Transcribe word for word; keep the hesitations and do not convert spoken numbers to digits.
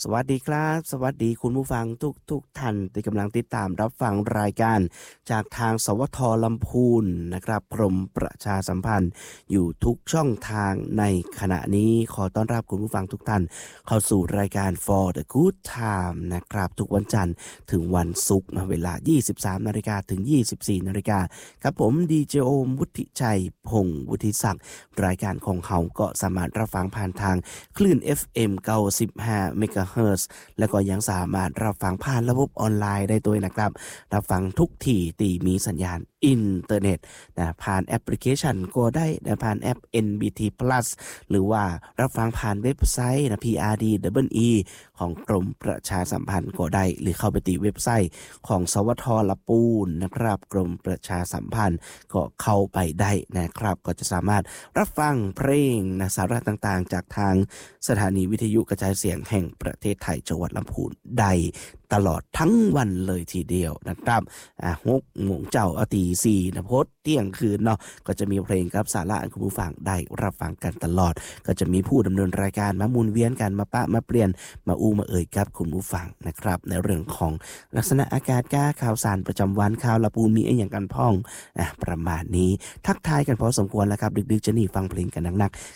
สวัสดีครับสวัสดีคุณผู้ฟังทุกทุกท่านที่กำลังติดตามรับฟังรายการจากทางสวทลำพูนนะครับกรมประชาสัมพันธ์อยู่ทุกช่องทางในขณะนี้ขอต้อนรับคุณผู้ฟังทุกท่านเข้าสู่รายการ For the Good Time นะครับทุกวันจันทร์ถึงวันศุกร์เวลา ยี่สิบสามนาฬิกา ถึง ยี่สิบสี่นาฬิกาครับผมดีเจโอมวุฒิชัยพงศ์วุฒิศักดิ์รายการของเขาก็สามารถรับฟังผ่านทางคลื่น เอฟ เอ็ม เก้าสิบห้า เมกะเฮิรตซ์ แล้วก็ยังสามารถรับฟังผ่านระบบออนไลน์ได้ด้วยนะครับรับฟังทุกที่ที่มีสัญญาณอินเทอร์เน็ตนะผ่านแอปพลิเคชันก็ได้นะผ่านแอป เอ็น บี ที Plus หรือว่ารับฟังผ่านเว็บไซต์นะ พี อาร์ ดี ดับเบิลอี ของกรมประชาสัมพันธ์ก็ได้หรือเข้าไปที่เว็บไซต์ของสวทลปูนนะครับกรมประชาสัมพันธ์ก็เข้าไปได้นะครับก็จะสามารถรับฟังเพลงนะสาระต่างๆจากทางสถานีวิทยุกระจายเสียงแห่งประเทศไทยจังหวัดลำพูนได้ตลอดทั้งวันเลยทีเดียวนะครับอ่ะหกโมงเจ้าอาตีสี่นะพดเที่ยงคืนเนาะก็จะมีเพลงกับสาระให้คุณผู้ฟังได้รับฟังกันตลอดก็จะมีผู้ดำเนินรายการมาหมุนเวียนกันมาปะมาเปลี่ยนมาอู้มาเอ่ยกับคุณผู้ฟังนะครับในเรื่องของลักษณะอากาศก้าข่าวสารประจำวันข่าวละปูนมีไอ้อย่างกันพ่องอ่ะประมาณนี้ทักทายกันพอสมควรแล้วครับดึกๆจะนี่ฟังเพลงกันหนัก